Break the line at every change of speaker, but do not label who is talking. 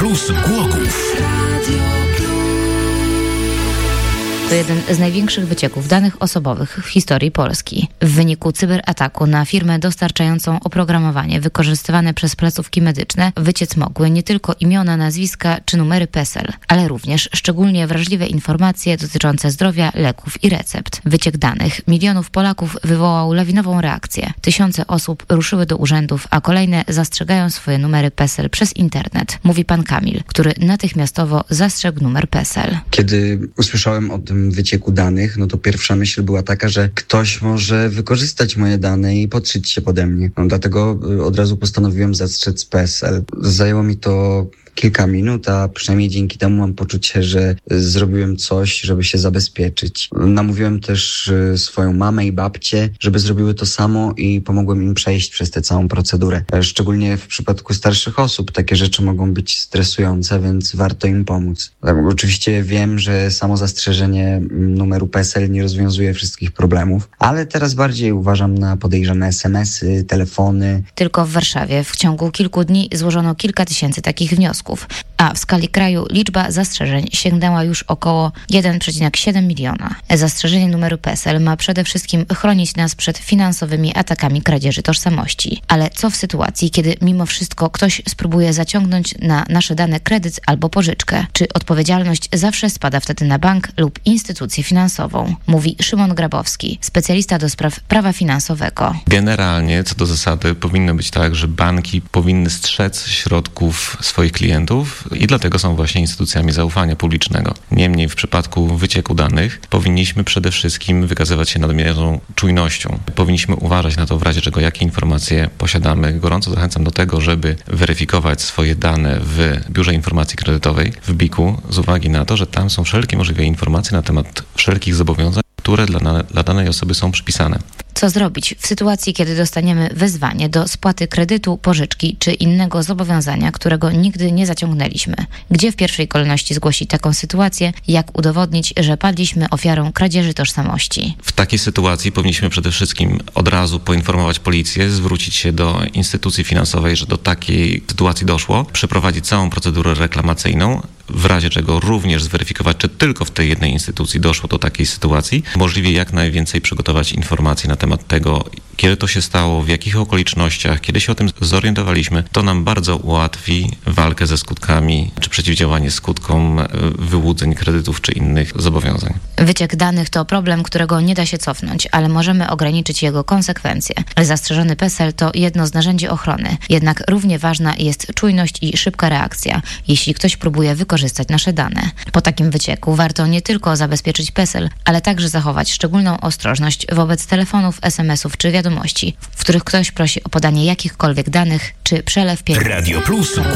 Plus Głogów.
To jeden z największych wycieków danych osobowych w historii Polski. W wyniku cyberataku na firmę dostarczającą oprogramowanie wykorzystywane przez placówki medyczne wyciec mogły nie tylko imiona, nazwiska czy numery PESEL, ale również szczególnie wrażliwe informacje dotyczące zdrowia, leków i recept. Wyciek danych milionów Polaków wywołał lawinową reakcję. Tysiące osób ruszyły do urzędów, a kolejne zastrzegają swoje numery PESEL przez internet. Mówi pan Kamil, który natychmiastowo zastrzegł numer PESEL.
Kiedy usłyszałem o tym wycieku danych, no to pierwsza myśl była taka, że ktoś może wykorzystać moje dane i podszyć się pode mnie. No, dlatego od razu postanowiłem zastrzec PESEL. Zajęło mi to kilka minut, a przynajmniej dzięki temu mam poczucie, że zrobiłem coś, żeby się zabezpieczyć. Namówiłem też swoją mamę i babcię, żeby zrobiły to samo i pomogłem im przejść przez tę całą procedurę. Szczególnie w przypadku starszych osób takie rzeczy mogą być stresujące, więc warto im pomóc. Oczywiście wiem, że samo zastrzeżenie numeru PESEL nie rozwiązuje wszystkich problemów, ale teraz bardziej uważam na podejrzane SMS-y, telefony.
Tylko w Warszawie w ciągu kilku dni złożono kilka tysięcy takich wniosków, a w skali kraju liczba zastrzeżeń sięgnęła już około 1,7 miliona. Zastrzeżenie numeru PESEL ma przede wszystkim chronić nas przed finansowymi atakami kradzieży tożsamości. Ale co w sytuacji, kiedy mimo wszystko ktoś spróbuje zaciągnąć na nasze dane kredyt albo pożyczkę? Czy odpowiedzialność zawsze spada wtedy na bank lub instytucję finansową? Mówi Szymon Grabowski, specjalista do spraw prawa finansowego.
Generalnie, co do zasady, powinno być tak, że banki powinny strzec środków swoich klientów i dlatego są właśnie instytucjami zaufania publicznego. Niemniej w przypadku wycieku danych powinniśmy przede wszystkim wykazywać się nadmierną czujnością. Powinniśmy uważać na to, w razie czego jakie informacje posiadamy. Gorąco zachęcam do tego, żeby weryfikować swoje dane w Biurze Informacji Kredytowej, w BIK-u, z uwagi na to, że tam są wszelkie możliwe informacje na temat wszelkich zobowiązań, które dla danej osoby są przypisane.
Co zrobić w sytuacji, kiedy dostaniemy wezwanie do spłaty kredytu, pożyczki czy innego zobowiązania, którego nigdy nie zaciągnęliśmy? Gdzie w pierwszej kolejności zgłosić taką sytuację? Jak udowodnić, że padliśmy ofiarą kradzieży tożsamości?
W takiej sytuacji powinniśmy przede wszystkim od razu poinformować policję, zwrócić się do instytucji finansowej, że do takiej sytuacji doszło, przeprowadzić całą procedurę reklamacyjną, w razie czego również zweryfikować, czy tylko w tej jednej instytucji doszło do takiej sytuacji. Możliwie jak najwięcej przygotować informacji na temat tego, kiedy to się stało, w jakich okolicznościach, kiedy się o tym zorientowaliśmy. To nam bardzo ułatwi walkę ze skutkami, czy przeciwdziałanie skutkom wyłudzeń kredytów, czy innych zobowiązań.
Wyciek danych to problem, którego nie da się cofnąć, ale możemy ograniczyć jego konsekwencje. Zastrzeżony PESEL to jedno z narzędzi ochrony. Jednak równie ważna jest czujność i szybka reakcja, jeśli ktoś próbuje wykorzystać nasze dane. Po takim wycieku warto nie tylko zabezpieczyć PESEL, ale także zachować szczególną ostrożność wobec telefonów, SMS-ów czy wiadomości, w których ktoś prosi o podanie jakichkolwiek danych czy przelew pieniędzy.
Radio Plus